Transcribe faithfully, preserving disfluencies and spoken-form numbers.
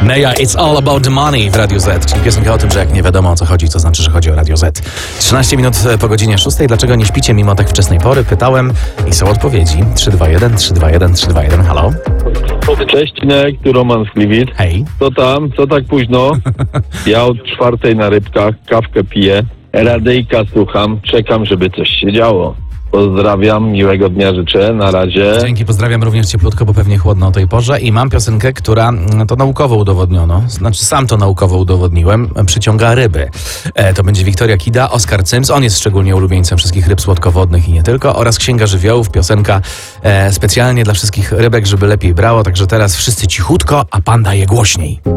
Meja, It's All About the Money w Radio Z, czyli piosenka o tym, że jak nie wiadomo o co chodzi, to znaczy, że chodzi o Radio Z. trzynaście minut po godzinie szóstej. Dlaczego nie śpicie mimo tak wczesnej pory? Pytałem i są odpowiedzi. trzy dwa jeden, trzy dwa jeden, trzy dwa jeden. Halo? Cześć, Cinek, tu Roman z Gliwic. Hej. Co tam? Co tak późno? Ja od czwartej na rybkach, kawkę piję, radyjka słucham, czekam, żeby coś się działo. Pozdrawiam, miłego dnia życzę, na razie. Dzięki, pozdrawiam również cieplutko, bo pewnie chłodno o tej porze. I mam piosenkę, która no, to naukowo udowodniono, znaczy sam to naukowo udowodniłem, przyciąga ryby. E, to będzie Wiktoria Kida, Oskar Cyms, on jest szczególnie ulubieńcem wszystkich ryb słodkowodnych i nie tylko, oraz Księga Żywiołów, piosenka e, specjalnie dla wszystkich rybek, żeby lepiej brało, także teraz wszyscy cichutko, a pan daje głośniej.